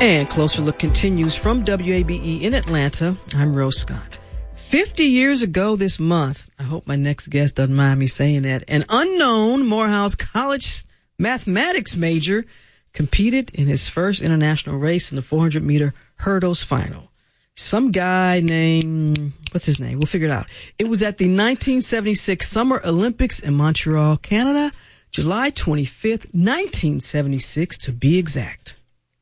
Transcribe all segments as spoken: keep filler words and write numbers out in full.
And Closer Look continues from W A B E in Atlanta. I'm Rose Scott. Fifty years ago this month, I hope my next guest doesn't mind me saying that, an unknown Morehouse College mathematics major competed in his first international race in the four hundred meter hurdles final. Some guy named, what's his name? We'll figure it out. It was at the nineteen seventy-six Summer Olympics in Montreal, Canada, July twenty-fifth, nineteen seventy-six to be exact.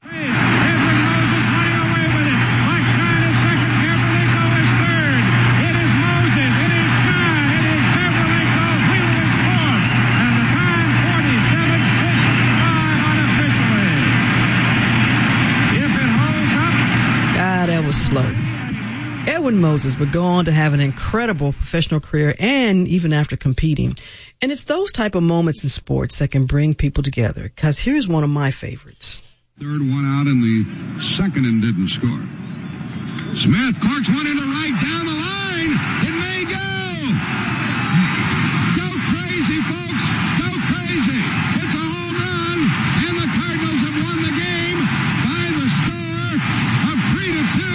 Slow. Edwin Moses would go on to have an incredible professional career and even after competing. And it's those type of moments in sports that can bring people together. Because here's one of my favorites. Third one out in the second and didn't score. Smith corks one into right down the line. It may go. Go crazy, folks. Go crazy. It's a home run. And the Cardinals have won the game by the score of three to two.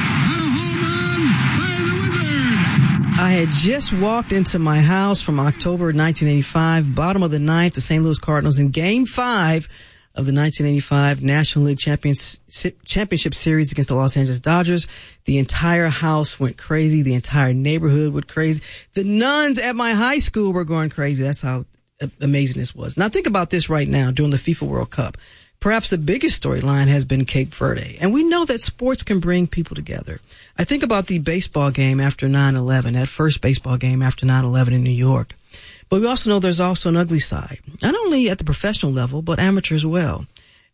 I had just walked into my house from October nineteen eighty-five, bottom of the ninth, the Saint Louis Cardinals in Game five of the nineteen eighty-five National League Champions, Championship Series against the Los Angeles Dodgers. The entire house went crazy. The entire neighborhood went crazy. The nuns at my high school were going crazy. That's how amazing this was. Now think about this right now during the FIFA World Cup. Perhaps the biggest storyline has been Cape Verde. And we know that sports can bring people together. I think about the baseball game after nine eleven, that first baseball game after nine eleven in New York. But we also know there's also an ugly side, not only at the professional level, but amateur as well.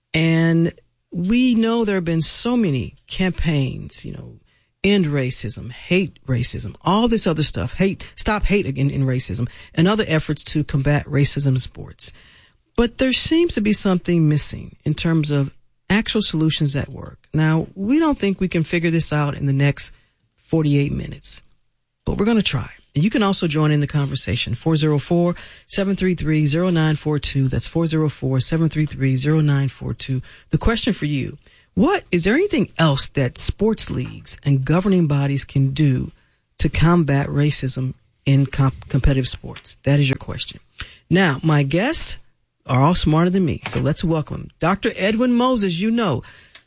And we know there have been so many campaigns, you know, end racism, hate racism, all this other stuff, hate, stop hate in, in racism, and other efforts to combat racism in sports. But there seems to be something missing in terms of actual solutions that work. Now, we don't think we can figure this out in the next forty-eight minutes, but we're going to try. And you can also join in the conversation, four oh four, seven three three, oh nine four two. That's four oh four, seven three three, oh nine four two. The question for you, what, is there anything else that sports leagues and governing bodies can do to combat racism in comp- competitive sports? That is your question. Now, my guest are all smarter than me, so let's welcome him. Doctor Edwin Moses, you know,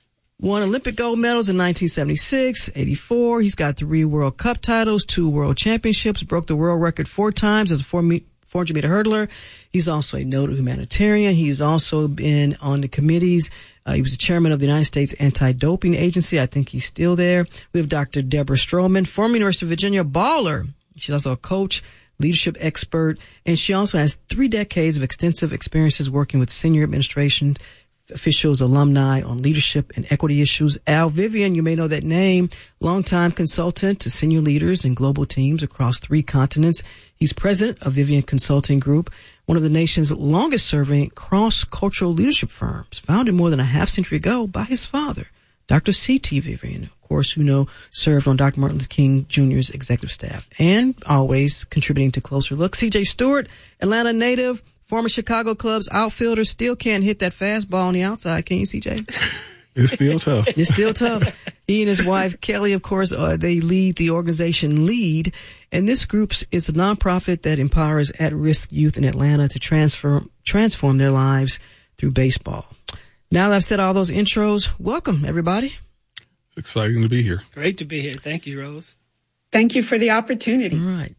won Olympic gold medals in nineteen seventy-six, eighty-four. He's got three World Cup titles, two World Championships, broke the world record four times as a four hundred meter hurdler. He's also a noted humanitarian. He's also been on the committees. Uh, he was the chairman of the United States Anti-Doping Agency. I think he's still there. We have Doctor Deborah Stroman, former University of Virginia baller. She's also a coach, leadership expert, and she also has three decades of extensive experiences working with senior administration officials, alumni on leadership and equity issues. Al Vivian, you may know that name, longtime consultant to senior leaders and global teams across three continents. He's president of Vivian Consulting Group, one of the nation's longest serving cross-cultural leadership firms, founded more than a half century ago by his father, Doctor C T Vivian, of course, who know served on Doctor Martin Luther King Junior's executive staff, and always contributing to Closer Look. C J Stewart, Atlanta native, former Chicago Cubs outfielder, still can't hit that fastball on the outside. Can you, C J? It's still tough. It's still tough. He and his wife, Kelly, of course, uh, they lead the organization LEAD. And this group is a nonprofit that empowers at-risk youth in Atlanta to transfer, transform their lives through baseball. Now that I've said all those intros, welcome, everybody. It's exciting to be here. Great to be here. Thank you, Rose. Thank you for the opportunity. All right.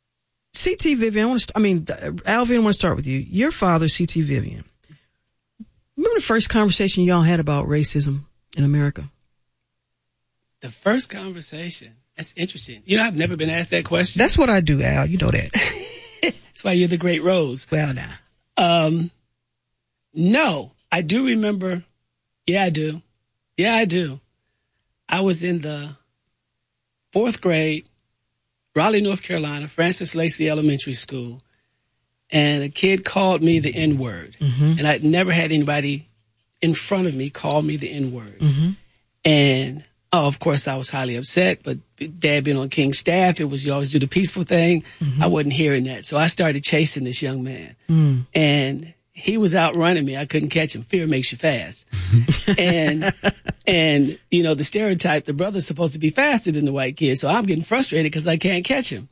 C T Vivian, I want to, I mean, Alvin, I want to start with you. Your father, C T Vivian. Remember the first conversation y'all had about racism in America? The first conversation? That's interesting. You know, I've never been asked that question. That's what I do, Al. You know that. That's why you're the great Rose. Well, now. Um, no, I do remember. Yeah, I do. Yeah, I do. I was in the fourth grade, Raleigh, North Carolina, Francis Lacey Elementary School, and a kid called me the N-word. Mm-hmm. And I'd never had anybody in front of me call me the N-word. Mm-hmm. And, oh, of course, I was highly upset, but Dad being on King's staff, it was you always do the peaceful thing. Mm-hmm. I wasn't hearing that. So I started chasing this young man. Mm. And he was outrunning me. I couldn't catch him. Fear makes you fast. and, and, you know, the stereotype, the brother's supposed to be faster than the white kid. So I'm getting frustrated because I can't catch him.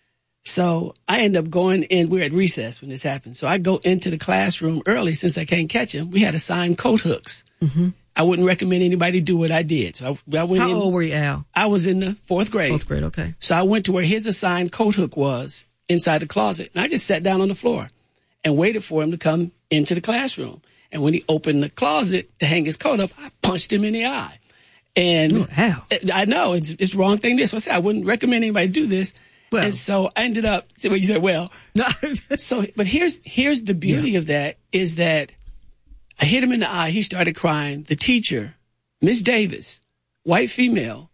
So I end up going in. We're at recess when this happened. So I go into the classroom early since I can't catch him. We had assigned coat hooks. Mm-hmm. I wouldn't recommend anybody do what I did. So I, I went How in. How old were you, Al? I was in the fourth grade. Fourth grade, okay. So I went to where his assigned coat hook was inside the closet. And I just sat down on the floor and waited for him to come into the classroom. And when he opened the closet to hang his coat up, I punched him in the eye. And Ooh, Al. I know it's it's the wrong thing. This, so I said I wouldn't recommend anybody do this. Well, and so I ended up. See what you said? Well, no. so but here's here's the beauty yeah. of that is that I hit him in the eye. He started crying. The teacher, Miss Davis, white female,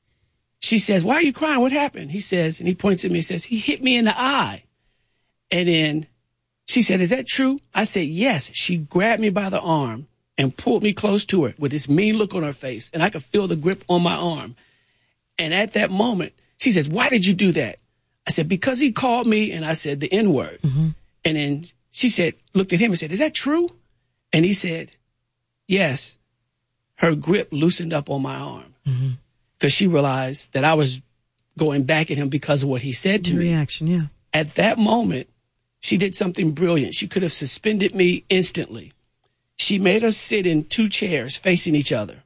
she says, "Why are you crying? What happened?" He says, and he points at me and says, "He hit me in the eye." And then she said, "Is that true?" I said, "Yes." She grabbed me by the arm and pulled me close to her with this mean look on her face, and I could feel the grip on my arm. And at that moment, she says, "Why did you do that?" I said, "Because he called me," and I said the N-word. Mm-hmm. And then she said, looked at him and said, "Is that true?" And he said, "Yes." Her grip loosened up on my arm because mm-hmm. she realized that I was going back at him because of what he said to the me. Reaction, yeah. At that moment, she did something brilliant. She could have suspended me instantly. She made us sit in two chairs facing each other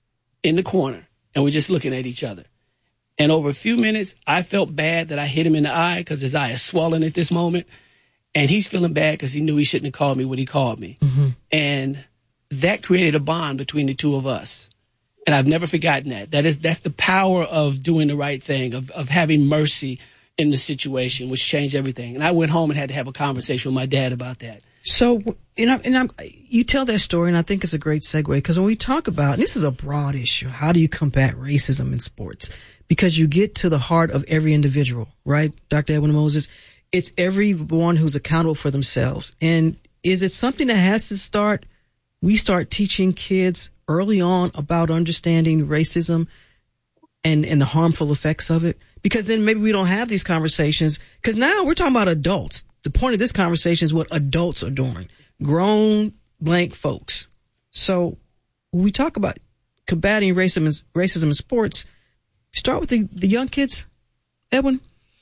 in the corner, and we're just looking at each other. And over a few minutes, I felt bad that I hit him in the eye because his eye is swollen at this moment. And he's feeling bad because he knew he shouldn't have called me what he called me. Mm-hmm. And that created a bond between the two of us. And I've never forgotten that. That is, that's the power of doing the right thing, of, of having mercy in the situation, which changed everything. And I went home and had to have a conversation with my dad about that. So, you know, and I'm, you tell that story, and I think it's a great segue because when we talk about, and this is a broad issue, how do you combat racism in sports? Because you get to the heart of every individual, right, Doctor Edwin Moses? It's everyone who's accountable for themselves. And is it something that has to start, we start teaching kids early on about understanding racism and, and the harmful effects of it? Because then maybe we don't have these conversations. Because now we're talking about adults. The point of this conversation is what adults are doing. Grown blank folks. So when we talk about combating racism, racism in sports, start with the, the young kids, Edwin.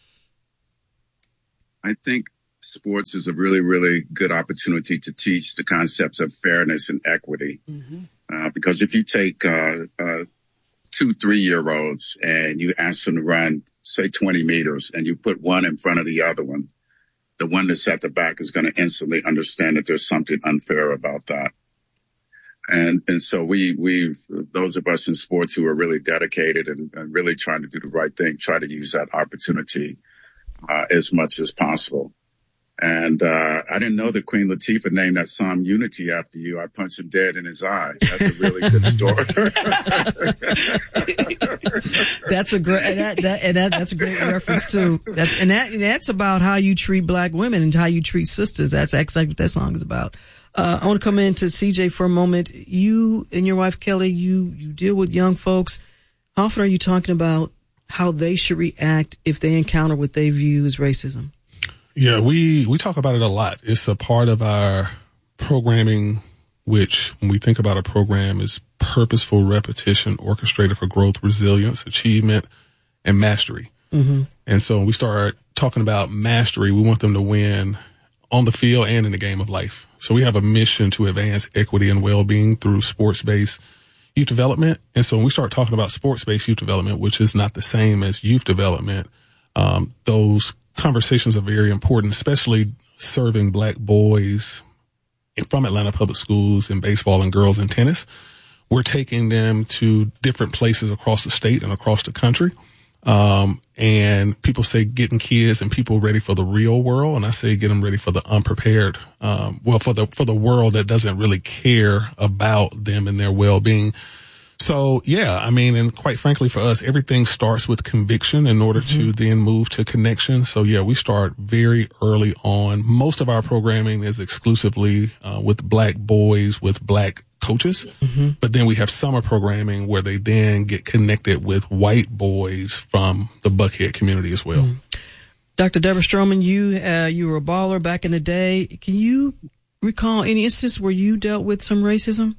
I think sports is a really, really good opportunity to teach the concepts of fairness and equity. Mm-hmm. Uh, because if you take uh, uh, two, three-year-olds and you ask them to run, say, twenty meters, and you put one in front of the other one, the one that's at the back is going to instantly understand that there's something unfair about that. And and so we, we those of us in sports who are really dedicated and, and really trying to do the right thing, try to use that opportunity uh, as much as possible. And uh, I didn't know that Queen Latifah named that song Unity after you. I punched him dead in his eye. That's a really good story. That's a great, and that, that, and that, that's a great reference too. That's, and that, and that's about how you treat black women and how you treat sisters. That's exactly what that song is about. Uh, I want to come into C J for a moment. You and your wife, Kelly, you, you deal with young folks. How often are you talking about how they should react if they encounter what they view as racism? Yeah, we, we talk about it a lot. It's a part of our programming, which when we think about a program is purposeful repetition, orchestrated for growth, resilience, achievement, and mastery. Mm-hmm. And so when we start talking about mastery, we want them to win on the field and in the game of life. So we have a mission to advance equity and well-being through sports-based youth development. And so when we start talking about sports-based youth development, which is not the same as youth development, um, those conversations are very important, especially serving black boys from Atlanta Public Schools in baseball and girls in tennis. We're taking them to different places across the state and across the country. Um, and people say getting kids and people ready for the real world. And I say get them ready for the unprepared, um, well, for the, for the world that doesn't really care about them and their well-being. So, yeah, I mean, and quite frankly, for us, everything starts with conviction in order mm-hmm. to then move to connection. So, yeah, we start very early on. Most of our programming is exclusively uh, with black boys, with black coaches. Mm-hmm. But then we have summer programming where they then get connected with white boys from the Buckhead community as well. Mm-hmm. Doctor Deborah Stroman, you, uh, you were a baller back in the day. Can you recall any instance where you dealt with some racism?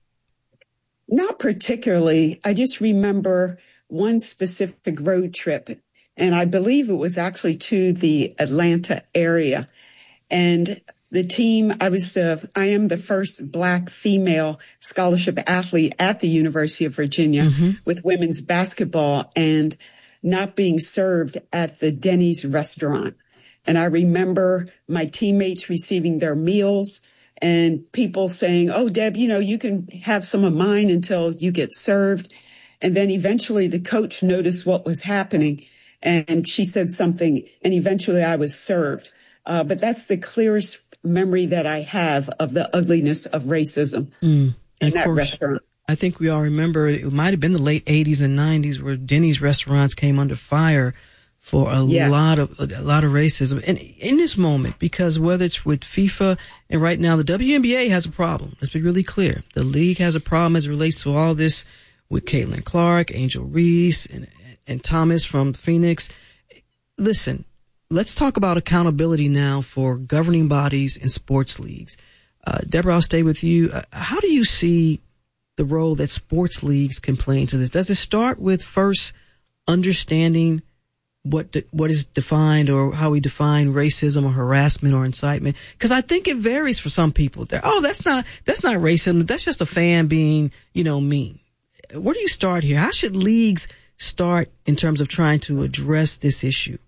Not particularly. I just remember one specific road trip, and I believe it was actually to the Atlanta area. And the team, I was the, I am the first Black female scholarship athlete at the University of Virginia mm-hmm. with women's basketball, and not being served at the Denny's restaurant. And I remember my teammates receiving their meals and people saying, "Oh, Deb, you know, you can have some of mine until you get served." And then eventually the coach noticed what was happening, and she said something, and eventually I was served. Uh, but that's the clearest memory that I have of the ugliness of racism mm. in that course, restaurant. I think we all remember it might have been the late eighties and nineties where Denny's restaurants came under fire for a yes. lot of a lot of racism. And in this moment, because whether it's with FIFA and right now the W N B A has a problem. Let's be really clear. The league has a problem as it relates to all this with Caitlin Clark, Angel Reese, and and Thomas from Phoenix. Listen, let's talk about accountability now for governing bodies and sports leagues. Uh, Deborah, I'll stay with you. Uh, how do you see the role that sports leagues can play into this? Does it start with first understanding what de- what is defined or how we define racism or harassment or incitement? Because I think it varies for some people. They're, oh, that's not that's not racism. That's just a fan being, you know, mean. Where do you start here? How should leagues start in terms of trying to address this issue?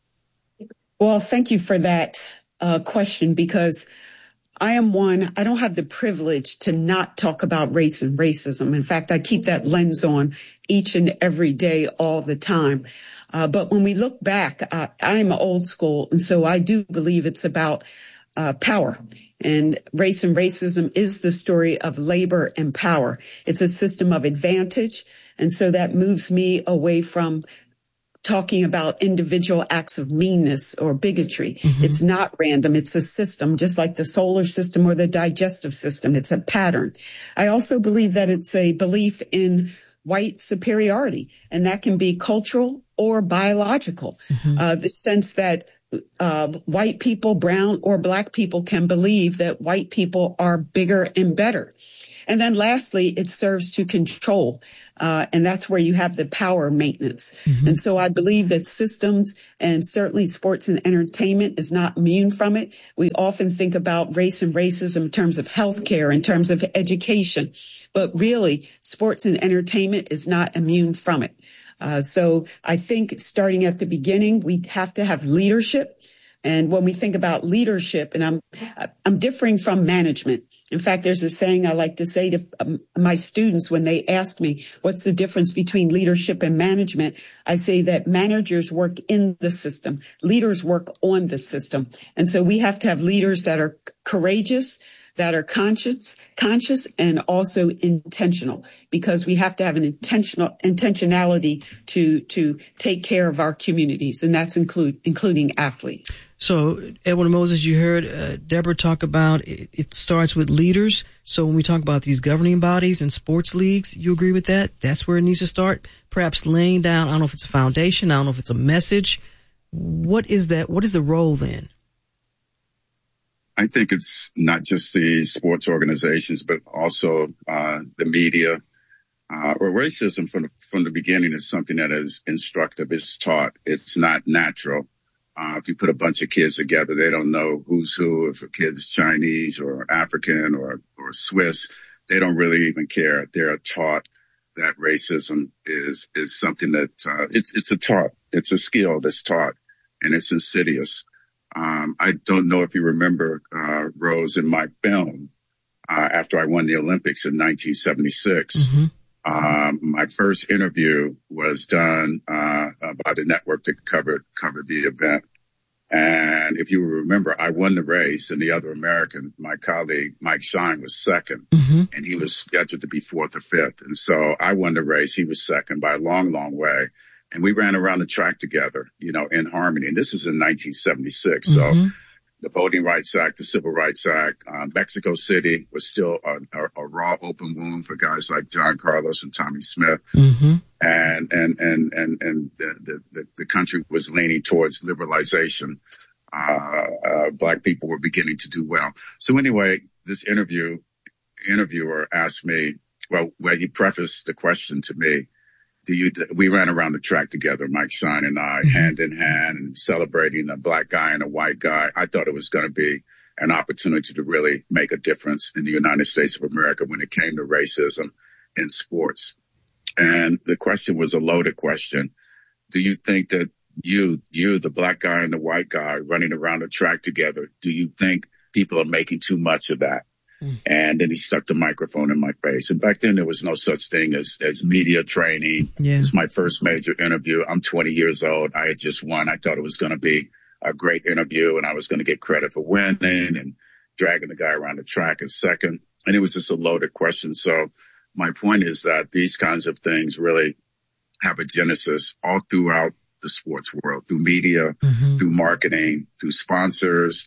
Well, thank you for that uh, question, because I am one, I don't have the privilege to not talk about race and racism. In fact, I keep that lens on each and every day, all the time. Uh, but when we look back, uh, I am old school, and so I do believe it's about uh, power. And race and racism is the story of labor and power. It's a system of advantage. And so that moves me away from talking about individual acts of meanness or bigotry. Mm-hmm. It's not random. It's a system, just like the solar system or the digestive system. It's a pattern. I also believe that it's a belief in white superiority, and that can be cultural or biological. Mm-hmm. Uh, the sense that uh, white people, brown or black people, can believe that white people are bigger and better. And then lastly, it serves to control. Uh, and that's where you have the power maintenance. Mm-hmm. And so I believe that systems, and certainly sports and entertainment, is not immune from it. We often think about race and racism in terms of healthcare, in terms of education, but really sports and entertainment is not immune from it. Uh, so I think starting at the beginning, we have to have leadership. And when we think about leadership, and I'm, I'm differing from management. In fact, there's a saying I like to say to um, my students when they ask me, what's the difference between leadership and management? I say that managers work in the system. Leaders work on the system. And so we have to have leaders that are courageous, that are conscious, conscious, and also intentional, because we have to have an intentional intentionality to, to take care of our communities. And that's include, including athletes. So, Edwin Moses, you heard uh, Deborah talk about it, it starts with leaders. So when we talk about these governing bodies and sports leagues, you agree with that? That's where it needs to start, perhaps laying down, I don't know if it's a foundation, I don't know if it's a message. What is that? What is the role then? I think it's not just the sports organizations, but also uh, the media. Uh, or racism from the, from the beginning is something that is instructive. It's taught. It's not natural. Uh, if you put a bunch of kids together, they don't know who's who. If a kid's Chinese or African or, or Swiss, they don't really even care. They're taught that racism is, is something that, uh, it's, it's a taught. It's a skill that's taught, and it's insidious. Um, I don't know if you remember, uh, Rose, in my film, uh, after I won the Olympics in nineteen seventy-six. Mm-hmm. Um, my first interview was done, uh, uh, by the network that covered, covered the event. And if you remember, I won the race, and the other American, my colleague, Mike Shine, was second, mm-hmm. and he was scheduled to be fourth or fifth. And so I won the race. He was second by a long, long way. And we ran around the track together, you know, in harmony. And this is in nineteen seventy-six. Mm-hmm. So the Voting Rights Act, the Civil Rights Act, uh, Mexico City was still a, a, a raw open wound for guys like John Carlos and Tommy Smith. Mm-hmm. And, and, and, and, and the, the, the country was leaning towards liberalization. uh, uh, black people were beginning to do well. So anyway, this interview interviewer asked me, well, well, he prefaced the question to me. Do you, we ran around the track together, Mike Shine and I, hand in hand, and celebrating a black guy and a white guy. I thought it was going to be an opportunity to really make a difference in the United States of America when it came to racism in sports. And the question was a loaded question. Do you think that you, you, the black guy and the white guy running around the track together, do you think people are making too much of that? And then he stuck the microphone in my face. And back then there was no such thing as, as media training. Yeah. It's my first major interview. I'm twenty years old. I had just won. I thought it was going to be a great interview and I was going to get credit for winning and dragging the guy around the track in second. And it was just a loaded question. So my point is that these kinds of things really have a genesis all throughout the sports world, through media, mm-hmm. through marketing, through sponsors,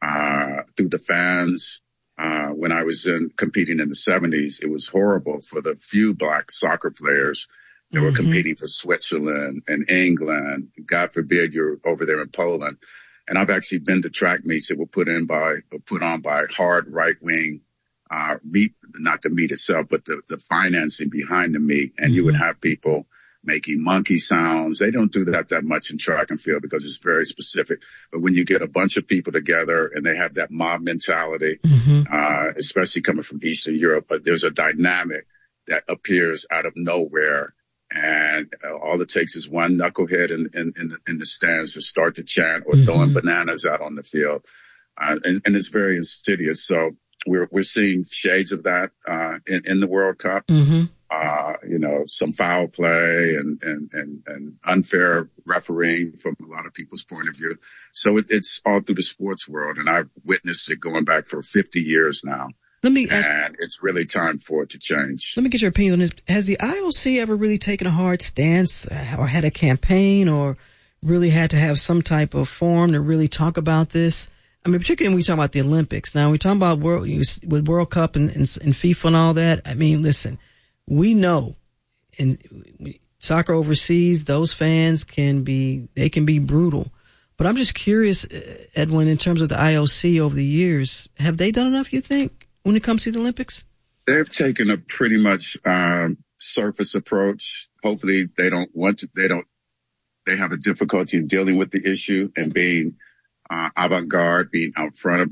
uh, through the fans. Uh, when I was in competing in the seventies, it was horrible for the few black soccer players that mm-hmm. were competing for Switzerland and England. God forbid you're over there in Poland. And I've actually been to track meets that were put in by, put on by hard right wing, uh, meet, not the meet itself, but the, the financing behind the meet. And mm-hmm. you would have people making monkey sounds. They don't do that that much in track and field because it's very specific. But when you get a bunch of people together and they have that mob mentality, mm-hmm. uh, especially coming from Eastern Europe, but there's a dynamic that appears out of nowhere. And uh, all it takes is one knucklehead in, in, in, the, in the stands to start to chant or mm-hmm. throwing bananas out on the field. Uh, and, and it's very insidious. So we're, we're seeing shades of that, uh, in, in the World Cup. Mm-hmm. Uh, you know, some foul play and, and, and, and unfair refereeing from a lot of people's point of view. So it, it's all through the sports world. And I've witnessed it going back for fifty years now. Let me, and ask, it's really time for it to change. Let me get your opinion on this. Has the I O C ever really taken a hard stance or had a campaign or really had to have some type of forum to really talk about this? I mean, particularly when we talk about the Olympics. Now, we talk about world, with World Cup and, and, and FIFA and all that. I mean, listen. We know in soccer overseas, those fans can be, they can be brutal. But I'm just curious, Edwin, in terms of the I O C over the years, have they done enough, you think, when it comes to the Olympics? They've taken a pretty much um, surface approach. Hopefully they don't want to, they don't, they have a difficulty in dealing with the issue and being uh, avant-garde, being out front about